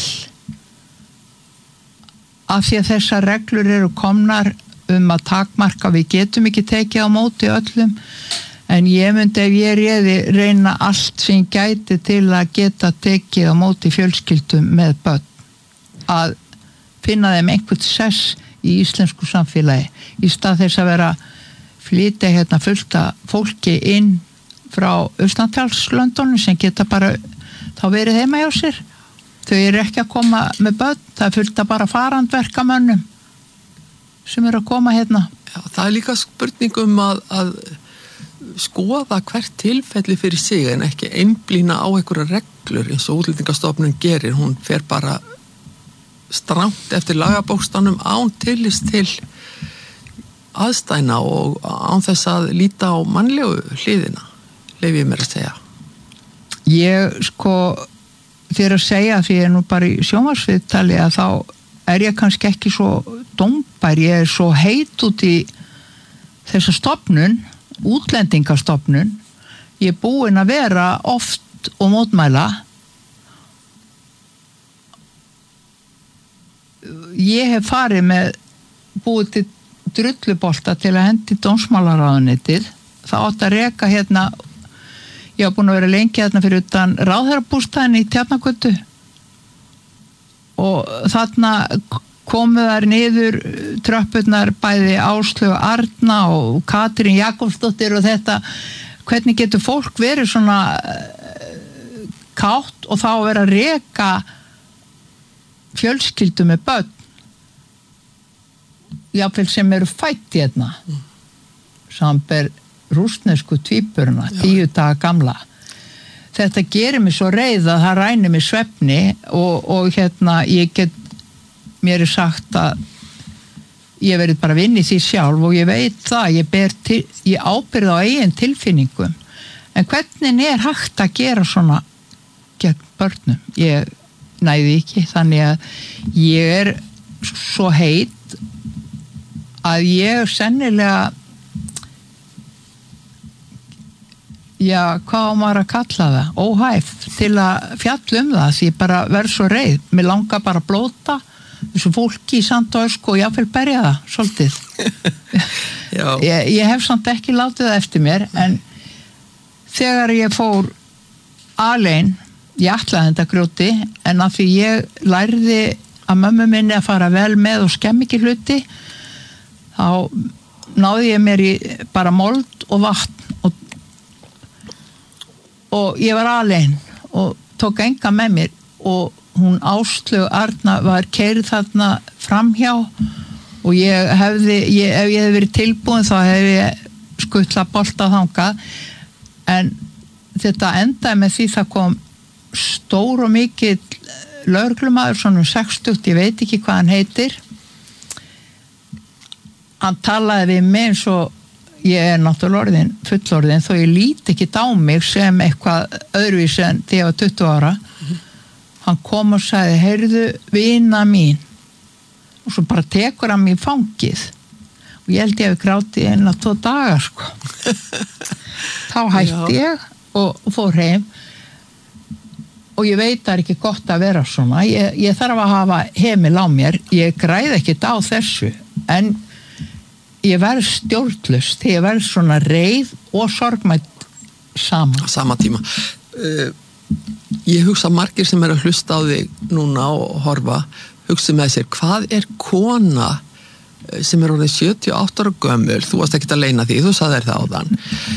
af því að þessar reglur eru komnar að takmarka við getum ekki tekið á móti öllum en ég myndi ef ég reyna allt sem gæti til að geta tekið á móti fjölskyldum með börn að finna þeim einhvern sess í íslensku samfélagi í stað þess að vera flytja hérna fullta fólki inn frá Austantjalslöndunum sem geta bara þá verið heima hjá sér þau ekki að koma með börn það fullta bara farandverkamönnum sem að koma hérna það líka spurningum að skoða hvert tilfelli fyrir sig en ekki einblína á einhverja reglur eins og Útlendingastofnun gerir hún fer bara strangt eftir lagabókstafnum án tillits til aðstæðna og án þess að líta á mannlegu hliðina leyfi ég mér að segja ég sko þér að segja því ég nú bara í sjónvarpsviðtali að þá ég kannski ekki svo dómbær, ég svo heit út í þessa stofnun Útlendingastofnun ég búin að vera oft og mótmæla ég hef farið með búið til drullubolta til að hendi dómsmálaráðuneytið það átt að reka hérna ég var búin að vera lengi þarna fyrir utan ráðherrabústaðin í Tjarnargötu og þarna komu þær niður tröppurnar bæði Áslaug Arna og Katrín Jakobsdóttir og þetta, hvernig getur fólk verið svona kátt og þá að vera að reka fjölskyldu með börn jáfnvel sem eru fætt hérna samber rússnesku tvíburuna 10 daga gamla. Þetta gerir mig svo reið að það rænir mig svefni og hérna mér sagt að ég verið bara að vinna í því sjálf og ég veit það, ég ábyrgð á eigin tilfinningum en hvernig hægt að gera svona gegn börnum? Ég næði ekki, þannig að ég svo heit að ég sennilega hvað á maður að kalla það? Óhæf til að fjalla það því ég bara verð svo reið. Mér langar bara að blóta þessu fólki í Sandösk og jáfnvel berja það svolítið. ég hef samt ekki látið það eftir mér en þegar ég fór alein, ég ætlaði þetta grjóti en af því ég lærði að mömmu minni að fara vel með og skemm ekki hluti þá náði ég mér í bara mold og vatn og ég var alein og tók enga með mér og hún Áslaug Arna var keyrð þarna framhjá og ef ég hefði verið tilbúin þá hefði ég skutlað bolta þangað en þetta endaði með því það kom stór og mikill lögreglumaður svona 60, ég veit ekki hvað hann heitir hann talaði við mig eins og ég náttúrulega fullorðin þó ég líti ekki á mig sem eitthvað öðruvísi en þegar ég var 20 ára hann kom og sagði, heyrðu vina mín og svo bara tekur hann mér fangið og ég held ég hefði grátið 1-2 daga sko þá hætti ég og fór heim og ég veit það ekki gott að vera svona ég þarf að hafa heimil á mér ég græði ekkert á þessu en ég verð stjórnlaus þegar ég verð svona reið og sorgmætt sama tíma ég hugsa margir sem að hlusta á þig núna og horfa hugsa með sér, hvað kona sem orðin 78 ára gömul þú varst ekkert að leyna því, þú sagðir það áðan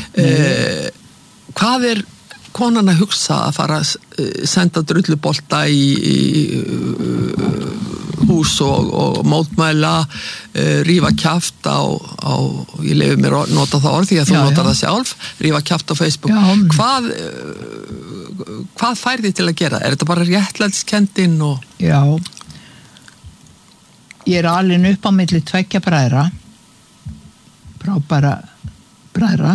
hvað konan að hugsa að fara að senda drullubolta í hús og mótmæla rífa kjaft á ég leyfi mér að nota það orð því að þú notar það sjálf rífa kjaft á Facebook hvað fær þið til að gera? Þetta bara réttlætiskendin og Já ég alin upp á milli 2 bræðra bara bræðra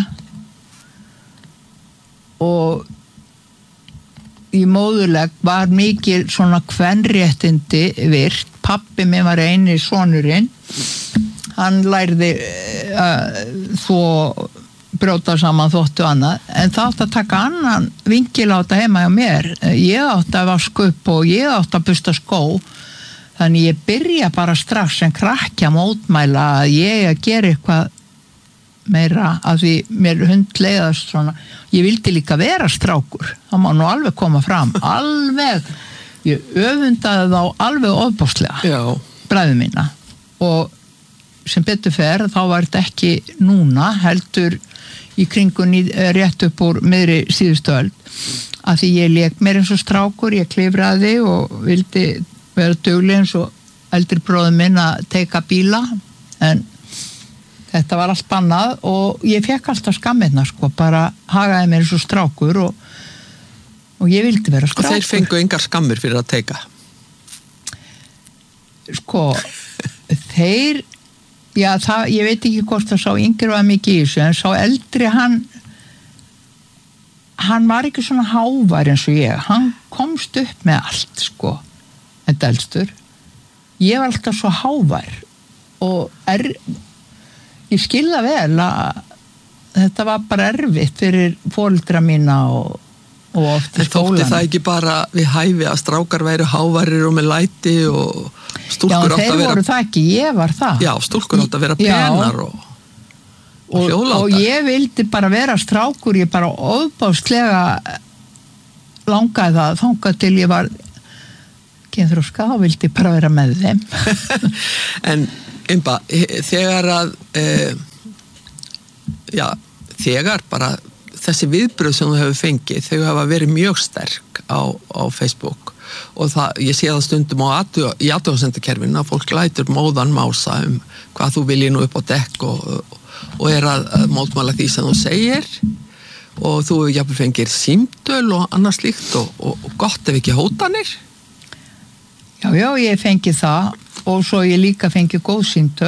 og í móðurleg var mikil svona kvenréttindi virt pappi minn var eini sonurinn hann lærði þó brjóta saman þóttu annað en það átti að taka annan vinkil á þetta heima hjá mér ég átti að vaska upp og ég átti að busta skó þannig ég byrja bara strax sem krakki að mótmæla að ég að gera eitthvað meira af því mér hundleiðast svona ég vildi líka vera strákur það má nú alveg koma fram alveg, ég öfundaði þá alveg ofbáslega bræðu mína og sem betur fer þá var þetta ekki núna heldur í kringun rétt upp úr miðri síðustu öld af því ég lék mér eins og strákur ég klifraði og vildi vera dugleg eins og eldri bróður minn að teika bíla en þetta var allt bannað og ég fekk alltaf skammirna sko, bara hagaði mér eins og strákur og ég vildi vera strákur. Og þeir fengu engar skammir fyrir að teika? Sko, þeir, ég veit ekki hvort það sá yngri var mikið í þessu, en sá eldri hann var ekki svona hávær eins og ég, hann komst upp með allt sko, en elstur. Ég var alltaf svo hávær og ég skilða vel að þetta var bara erfitt fyrir foreldra mína og oft í skólan. Þótti það ekki bara við hæfi að strákar væru hávarir og með læti og stúlkur átt að vera... Já, þeir voru það ekki, ég var það. Já, stúlkur átt að vera penar hljóðlátar. Og ég vildi bara vera strákur, ég bara ofbáslega langaði það þangað til ég var kynþroska og vildi bara vera með þeim. En Ymba, þegar að þegar bara þessi viðbröð sem þú hefur fengið, þau hafa verið mjög sterk á Facebook og ég sé það stundum í athugasemdakerfinu að fólk lætur móðan mása hvað þú viljið nú upp á dekk og að mótmæla því sem þú segir og þú jafnvel fengir símtöl og annað slíkt og gott ef ekki hótanir. Já, ég fengi það og svo ég líka fengi góð símtöl